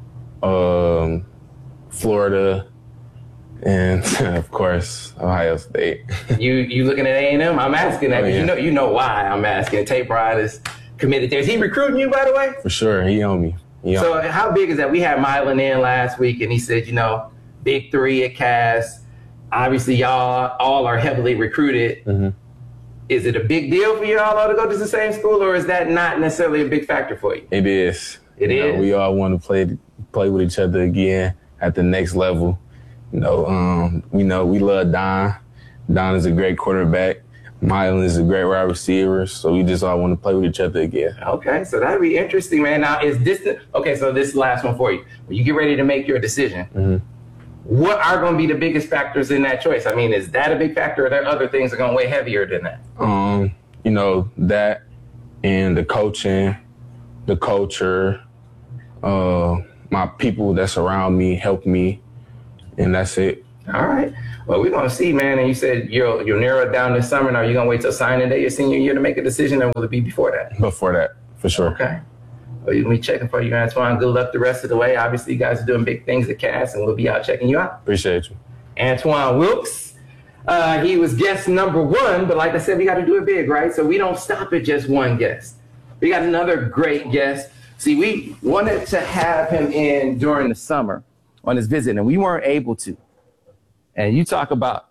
Florida, and of course, Ohio State. You looking at A&M? I'm asking that because you know why I'm asking. Tate Bryan is committed there. Is he recruiting you, by the way? For sure. He on me. So how big is that? We had Mylan in last week, and he said, Big 3 at Cass. Obviously, y'all all are heavily recruited. Is it a big deal for y'all all to go to the same school, or is that not necessarily a big factor for you? It is. It is. We all want to play with each other again at the next level. We love Don. Don is a great quarterback. Mylan is a great wide receiver. So we just all want to play with each other again. Okay, so that'd be interesting, man. Now, so this is the last one for you. When you get ready to make your decision, what are going to be the biggest factors in that choice? I mean, is that a big factor, or are there other things that are going to weigh heavier than that? That and the coaching, the culture, my people that surround me, help me, and that's it. All right. Well, we're going to see, man. And you said you'll narrow it down this summer. Now, are you going to wait till signing day your senior year to make a decision, or will it be before that? Before that, for sure. Okay. Well, we'll be checking for you, Antoine. Good luck the rest of the way. Obviously, you guys are doing big things at Cass, and we'll be out checking you out. Appreciate you. Antoine Wilkes. He was guest number 1, but like I said, we got to do it big, right? So we don't stop at just one guest. We got another great guest. See, we wanted to have him in during the summer on his visit, and we weren't able to. And you talk about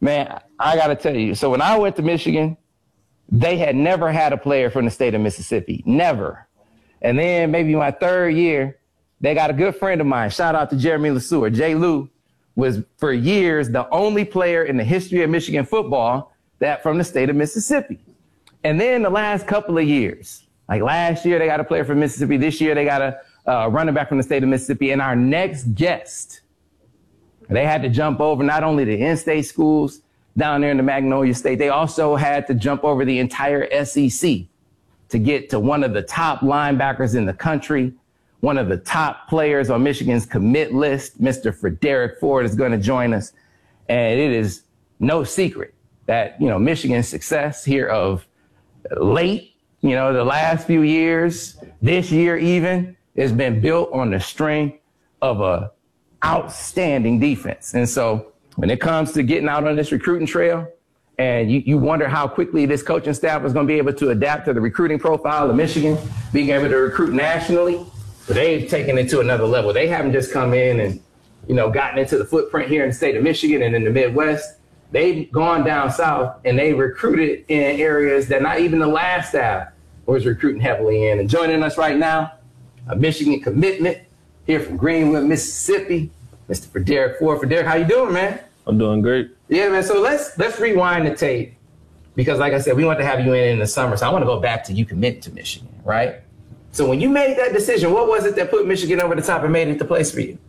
Man, I got to tell you. So when I went to Michigan, they had never had a player from the state of Mississippi. Never. And then maybe my third year, they got a good friend of mine. Shout out to Jeremy LeSueur. Jay Lou was for years the only player in the history of Michigan football that from the state of Mississippi. And then the last couple of years, like last year, they got a player from Mississippi. This year, they got a running back from the state of Mississippi. And our next guest, they had to jump over not only the in-state schools down there in the Magnolia State, they also had to jump over the entire SEC to get to one of the top linebackers in the country, one of the top players on Michigan's commit list. Mr. Frederick Ford is going to join us. And it is no secret that, Michigan's success here of late, the last few years, this year even, has been built on the strength of a outstanding defense. And so when it comes to getting out on this recruiting trail, and you wonder how quickly this coaching staff is going to be able to adapt to the recruiting profile of Michigan, being able to recruit nationally, but they've taken it to another level. They haven't just come in and, gotten into the footprint here in the state of Michigan and in the Midwest. They've gone down south and they recruited in areas that not even the last staff was recruiting heavily in. And joining us right now, a Michigan commitment here from Greenwood, Mississippi, Mr. Frederick Ford. Frederick, how you doing, man? I'm doing great. Yeah, man. So let's rewind the tape because, like I said, we want to have you in the summer. So I want to go back to you committing to Michigan, right? So when you made that decision, what was it that put Michigan over the top and made it the place for you?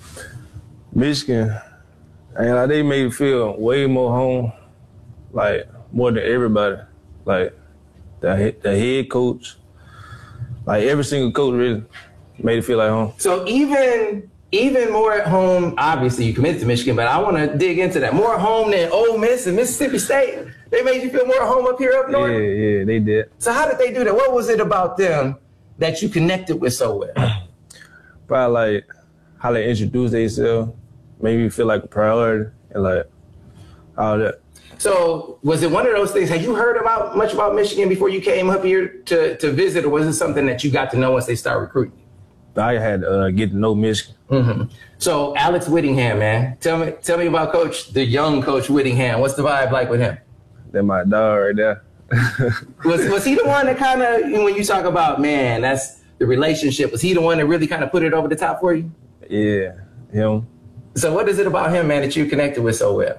Michigan, and they made me feel way more home, like more than everybody. Like the head coach, like every single coach really made it feel like home. So even more at home, obviously you committed to Michigan, but I want to dig into that. More at home than Ole Miss and Mississippi State. They made you feel more at home up here up north? Yeah, they did. So how did they do that? What was it about them that you connected with so well? Probably like how they introduced themselves, made me feel like a priority and like all that. So was it one of those things, had you heard much about Michigan before you came up here to visit, or was it something that you got to know once they started recruiting? I had to get to know Michigan. Mm-hmm. So Alex Whittingham, man, tell me about the young Coach Whittingham. What's the vibe like with him? That's my dog right there. Was he the one that kind of, when you talk about, man, that's the relationship, was he the one that really kind of put it over the top for you? Yeah, him. So what is it about him, man, that you connected with so well?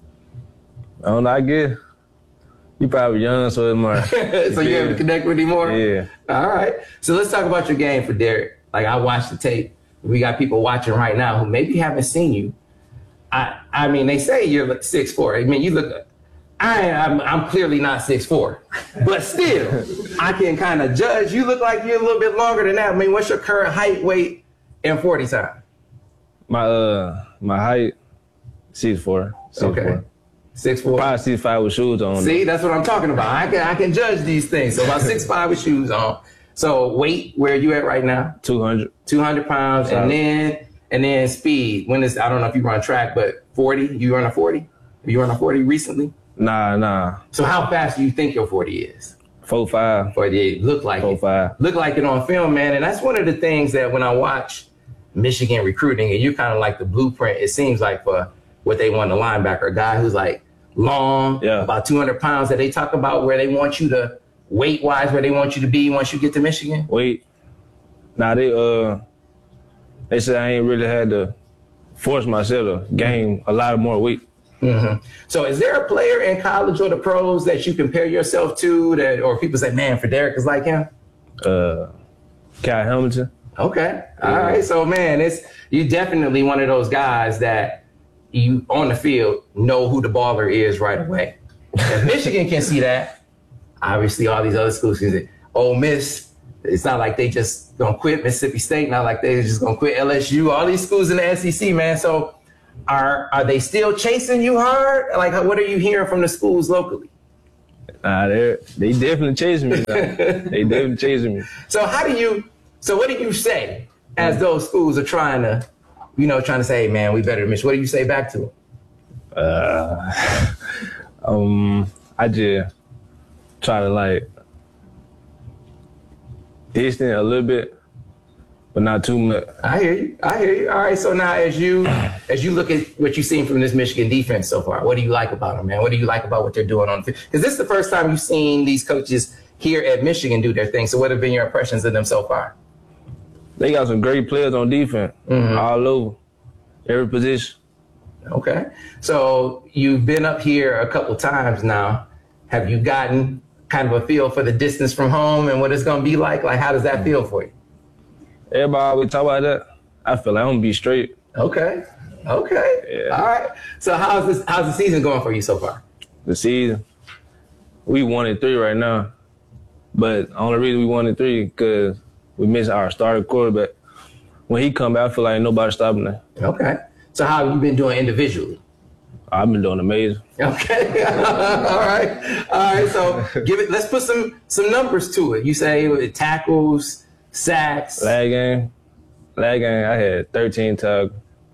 I don't know, I guess. He probably young, so it's more. So you have to connect with him more? Yeah. All right. So let's talk about your game for Derek. Like, I watched the tape. We got people watching right now who maybe haven't seen you. I mean, they say you're 6'4". I mean, you look. I'm clearly not 6'4", but still, I can kind of judge. You look like you're a little bit longer than that. I mean, what's your current height, weight, and 40 time? My height, 6'4". Okay. 6'4". Probably 6'5" with shoes on. See, that's what I'm talking about. I can judge these things. So about 6'5" with shoes on. So weight, where are you at right now? 200. 200 pounds. Solid. And then speed. I don't know if you run track, but 40, you run a 40? You run a 40 recently? Nah. So how fast do you think your 40 is? 4.5. 48. Look like 4.5. Look like it on film, man. And that's one of the things that when I watch Michigan recruiting, and you're kind of like the blueprint, it seems like, for what they want a linebacker, a guy who's like long, about 200 pounds, that they talk about where they want you to, weight-wise, where they want you to be once you get to Michigan? Weight. Nah, they said I ain't really had to force myself to gain a lot of more weight. Mm-hmm. So is there a player in college or the pros that you compare yourself to, that, or people say, man, Frederick is like him? Kyle Hamilton. Okay. All right. So, man, you definitely one of those guys that you, on the field, know who the baller is right away. If Michigan can see that, obviously all these other schools can see. Ole Miss, it's not like they just going to quit. Mississippi State, not like they just going to quit. LSU, all these schools in the SEC, man. So are they still chasing you hard? Like, what are you hearing from the schools locally? They definitely chasing me. They definitely chasing me. So what do you say as those schools are trying to say, hey, man, we better than Michigan? What do you say back to them? I just try to like distance a little bit, but not too much. I hear you. All right, so now as you look at what you've seen from this Michigan defense so far, what do you like about them, man? What do you like about what they're doing on the field? Because this is the first time you've seen these coaches here at Michigan do their thing. So what have been your impressions of them so far? They got some great players on defense, all over, every position. Okay. So you've been up here a couple times now. Have you gotten kind of a feel for the distance from home and what it's going to be like? Like, how does that feel for you? Everybody always talk about that. I feel like I'm going to be straight. Okay. Yeah. All right. So how's the season going for you so far? The season, we 1-3 right now. But the only reason we 1-3 because we missed our starting quarterback. When he come back, I feel like nobody stopping that. Okay. So how have you been doing individually? I've been doing amazing. Okay. All right. So let's put some numbers to it. You say tackles, sacks. Last game, I had 13 tackles,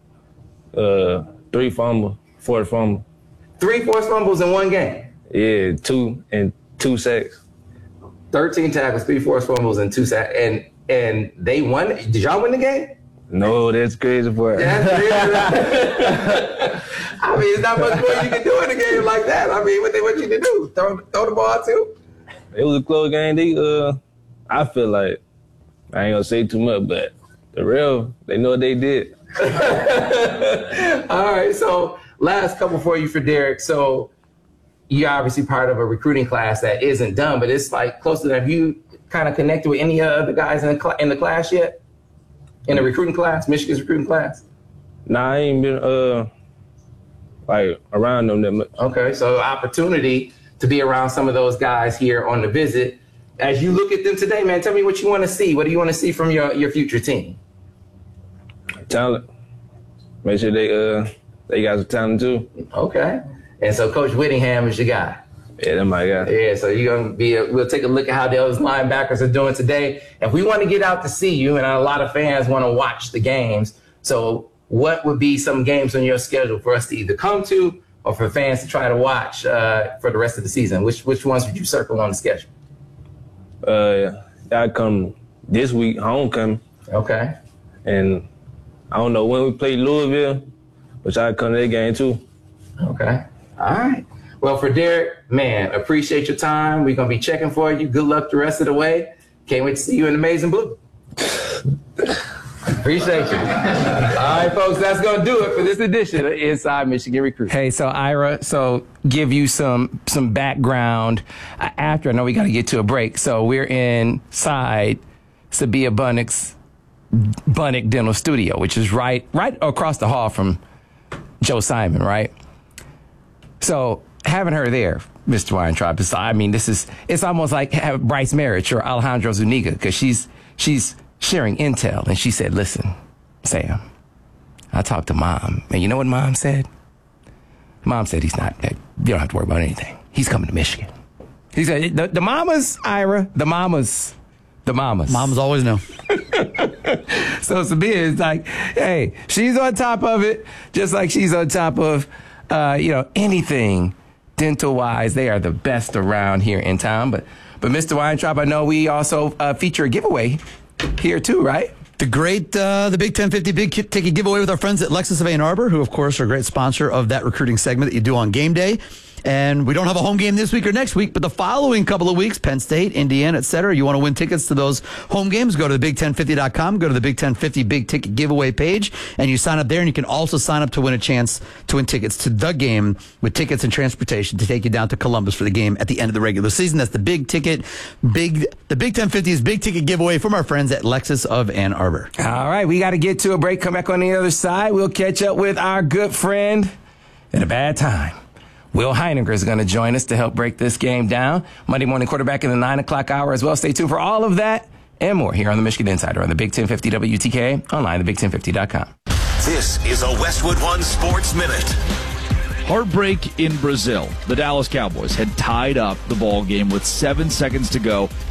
3 fumbles, 4 fumbles. 3 forced fumbles in one game? Yeah, 2 sacks. 13 tackles, 3 forced fumbles, and 2 sacks. And they won. Did y'all win the game? No, that's crazy for it. I mean, it's not much more you can do in a game like that. I mean, what they want you to do? Throw the ball too? It was a close game. I feel like, I ain't gonna say too much, but the real, they know what they did. All right, so last couple for you for Derek. So you're obviously part of a recruiting class that isn't done, but it's like close to that. Have you kind of connected with any other guys in the class yet? In the recruiting class, Michigan's recruiting class? Nah, I ain't been like around them that much. Okay, so opportunity to be around some of those guys here on the visit. As you look at them today, man, tell me what you want to see. What do you want to see from your future team? Talent. Make sure they got some talent too. Okay. And so Coach Whittingham is your guy. Yeah, that's my guy. Yeah, so you're going to we'll take a look at how those linebackers are doing today. If we want to get out to see you, and a lot of fans want to watch the games, so what would be some games on your schedule for us to either come to or for fans to try to watch for the rest of the season? Which ones would you circle on the schedule? I come this week, homecoming. Okay. And I don't know when we play Louisville, but I come to that game too. Okay. All right. Well, for Derek, man, appreciate your time. We're going to be checking for you. Good luck the rest of the way. Can't wait to see you in Amazing Blue. Appreciate you. All right, folks, that's going to do it for this edition of Inside Michigan Recruit. Hey, so Ira, give you some background after. I know we got to get to a break. So we're inside Sabia Bunnick Dental Studio, which is right across the hall from Joe Simon, right? So having her there, Mr. Weintraub, it's almost like have Bryce Marich or Alejandro Zuniga, because she's sharing intel, and she said, "Listen, Sam, I talked to Mom, and you know what Mom said? Mom said he's not. You don't have to worry about anything. He's coming to Michigan." He said, "The mamas, Ira, the mamas." Moms always know. So Sabia is like, hey, she's on top of it, just like she's on top of, anything dental-wise. They are the best around here in town. But Mr. Weintraub, I know we also feature a giveaway here too, right? The great, the Big 1050 Big Ticket giveaway with our friends at Lexus of Ann Arbor, who, of course, are a great sponsor of that recruiting segment that you do on game day. And we don't have a home game this week or next week, but the following couple of weeks, Penn State, Indiana, et cetera, you want to win tickets to those home games, go to thebig1050.com, go to the Big 1050 Big Ticket giveaway page, and you sign up there, and you can also sign up to win a chance to win tickets to the game with tickets and transportation to take you down to Columbus for the game at the end of the regular season. That's the Big Ticket, the Big 1050's Big Ticket giveaway from our friends at Lexus of Ann Arbor. All right, we got to get to a break. Come back on the other side. We'll catch up with our good friend in a bad time. Will Heininger is going to join us to help break this game down. Monday morning quarterback in the 9 o'clock hour as well. Stay tuned for all of that and more here on the Michigan Insider on the Big 1050 WTKA, online at thebig1050.com. This is a Westwood One Sports Minute. Heartbreak in Brazil. The Dallas Cowboys had tied up the ball game with 7 seconds to go